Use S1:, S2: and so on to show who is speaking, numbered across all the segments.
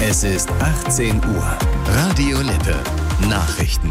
S1: Es ist 18 Uhr. Radio Lippe. Nachrichten.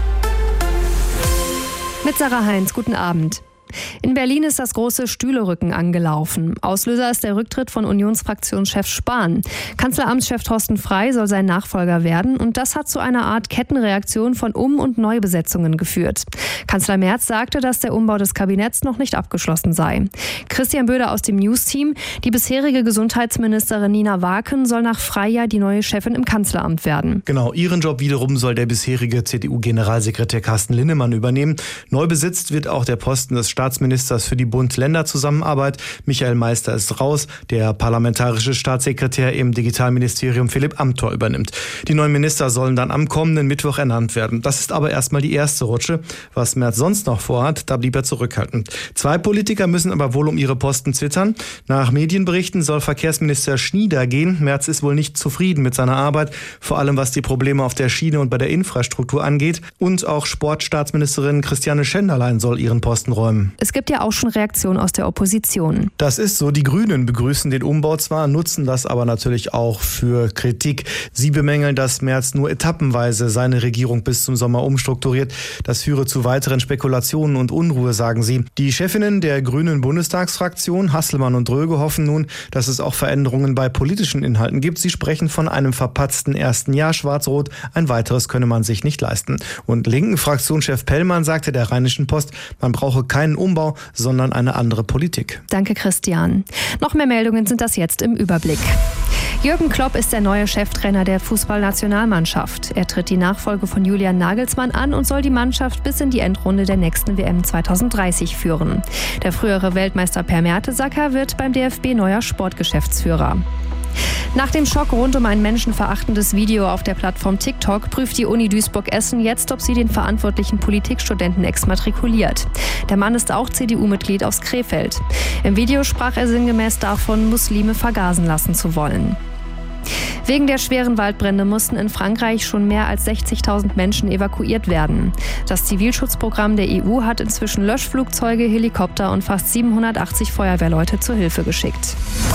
S2: Mit Sarah Heinz, guten Abend. In Berlin ist das große Stühlerücken angelaufen. Auslöser ist der Rücktritt von Unionsfraktionschef Spahn. Kanzleramtschef Thorsten Frey soll sein Nachfolger werden und das hat zu einer Art Kettenreaktion von Um- und Neubesetzungen geführt. Kanzler Merz sagte, dass der Umbau des Kabinetts noch nicht abgeschlossen sei. Christian Böder aus dem News-Team: Die bisherige Gesundheitsministerin Nina Waken soll nach Frey ja die neue Chefin im Kanzleramt werden.
S3: Genau, ihren Job wiederum soll der bisherige CDU-Generalsekretär Carsten Linnemann übernehmen. Neu besetzt wird auch der Posten des Staatsministers für die Bund-Länder-Zusammenarbeit. Michael Meister ist raus. Der parlamentarische Staatssekretär im Digitalministerium Philipp Amthor übernimmt. Die neuen Minister sollen dann am kommenden Mittwoch ernannt werden. Das ist aber erstmal die erste Rutsche. Was Merz sonst noch vorhat, da blieb er zurückhaltend. 2 Politiker müssen aber wohl um ihre Posten zittern. Nach Medienberichten soll Verkehrsminister Schnieder gehen. Merz ist wohl nicht zufrieden mit seiner Arbeit, vor allem was die Probleme auf der Schiene und bei der Infrastruktur angeht. Und auch Sportstaatsministerin Christiane Schenderlein soll ihren Posten räumen.
S2: Es gibt ja auch schon Reaktionen aus der Opposition.
S3: Das ist so. Die Grünen begrüßen den Umbau zwar, nutzen das aber natürlich auch für Kritik. Sie bemängeln, dass Merz nur etappenweise seine Regierung bis zum Sommer umstrukturiert. Das führe zu weiteren Spekulationen und Unruhe, sagen sie. Die Chefinnen der Grünen Bundestagsfraktion, Hasselmann und Dröge, hoffen nun, dass es auch Veränderungen bei politischen Inhalten gibt. Sie sprechen von einem verpatzten ersten Jahr Schwarz-Rot. Ein weiteres könne man sich nicht leisten. Und linken Fraktionschef Pellmann sagte der Rheinischen Post, man brauche keinen Umbau, sondern eine andere Politik.
S2: Danke, Christian. Noch mehr Meldungen sind das jetzt im Überblick. Jürgen Klopp ist der neue Cheftrainer der Fußballnationalmannschaft. Er tritt die Nachfolge von Julian Nagelsmann an und soll die Mannschaft bis in die Endrunde der nächsten WM 2030 führen. Der frühere Weltmeister Per Mertesacker wird beim DFB neuer Sportgeschäftsführer. Nach dem Schock rund um ein menschenverachtendes Video auf der Plattform TikTok prüft die Uni Duisburg-Essen jetzt, ob sie den verantwortlichen Politikstudenten exmatrikuliert. Der Mann ist auch CDU-Mitglied aus Krefeld. Im Video sprach er sinngemäß davon, Muslime vergasen lassen zu wollen. Wegen der schweren Waldbrände mussten in Frankreich schon mehr als 60.000 Menschen evakuiert werden. Das Zivilschutzprogramm der EU hat inzwischen Löschflugzeuge, Helikopter und fast 780 Feuerwehrleute zur Hilfe geschickt.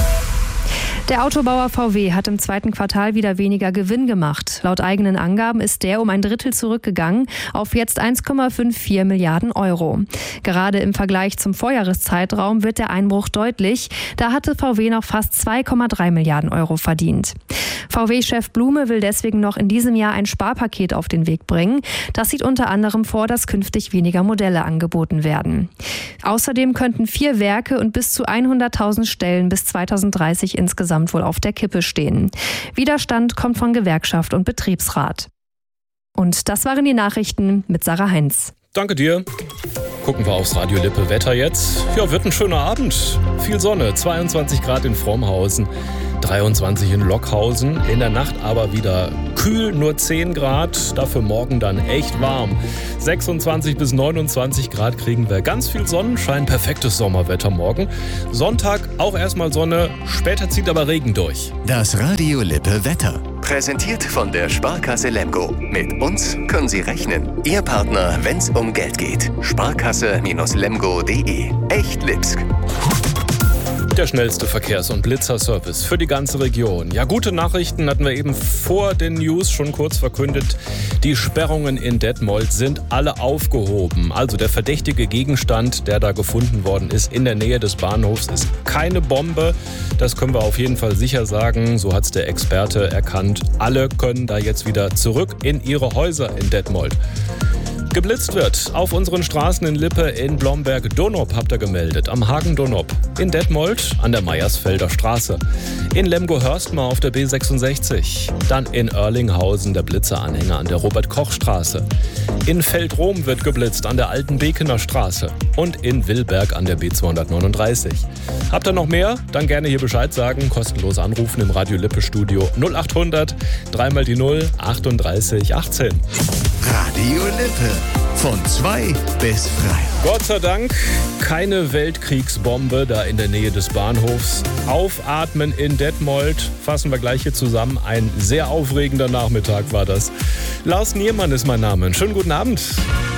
S2: Der Autobauer VW hat im zweiten Quartal wieder weniger Gewinn gemacht. Laut eigenen Angaben ist der um ein Drittel zurückgegangen auf jetzt 1,54 Milliarden Euro. Gerade im Vergleich zum Vorjahreszeitraum wird der Einbruch deutlich. Da hatte VW noch fast 2,3 Milliarden Euro verdient. VW-Chef Blume will deswegen noch in diesem Jahr ein Sparpaket auf den Weg bringen. Das sieht unter anderem vor, dass künftig weniger Modelle angeboten werden. Außerdem könnten 4 Werke und bis zu 100.000 Stellen bis 2030 insgesamt wohl auf der Kippe stehen. Widerstand kommt von Gewerkschaft und Betriebsrat. Und das waren die Nachrichten mit Sarah Heinz.
S4: Danke dir. Gucken wir aufs Radio Lippe Wetter jetzt. Ja, wird ein schöner Abend. Viel Sonne, 22 Grad in Frommhausen, 23 in Lockhausen. In der Nacht aber wieder kühl, nur 10 Grad. Dafür morgen dann echt warm. 26 bis 29 Grad kriegen wir. Ganz viel Sonnenschein, perfektes Sommerwetter morgen. Sonntag auch erstmal Sonne, später zieht aber Regen durch.
S1: Das Radio Lippe Wetter. Präsentiert von der Sparkasse Lemgo. Mit uns können Sie rechnen. Ihr Partner, wenn es um Geld geht. Sparkasse-lemgo.de. Echt Lipsk.
S4: Der schnellste Verkehrs- und Blitzerservice für die ganze Region. Ja, gute Nachrichten hatten wir eben vor den News schon kurz verkündet. Die Sperrungen in Detmold sind alle aufgehoben. Also der verdächtige Gegenstand, der da gefunden worden ist in der Nähe des Bahnhofs, ist keine Bombe. Das können wir auf jeden Fall sicher sagen. So hat es der Experte erkannt. Alle können da jetzt wieder zurück in ihre Häuser in Detmold. Geblitzt wird auf unseren Straßen in Lippe, in Blomberg-Donop habt ihr gemeldet, am Hagen-Donop, in Detmold an der Meiersfelder Straße, in Lemgo-Hörstmar auf der B66, dann in Oerlinghausen der Blitzeranhänger an der Robert-Koch-Straße, in Feldrom wird geblitzt an der Alten Bekener Straße und in Willberg an der B239. Habt ihr noch mehr? Dann gerne hier Bescheid sagen, kostenlos anrufen im Radio Lippe Studio 0800 3 mal die 0 38 18.
S1: Radio Lippe. Von 2 bis frei.
S4: Gott sei Dank keine Weltkriegsbombe da in der Nähe des Bahnhofs. Aufatmen in Detmold. Fassen wir gleich hier zusammen. Ein sehr aufregender Nachmittag war das. Lars Niermann ist mein Name. Schönen guten Abend.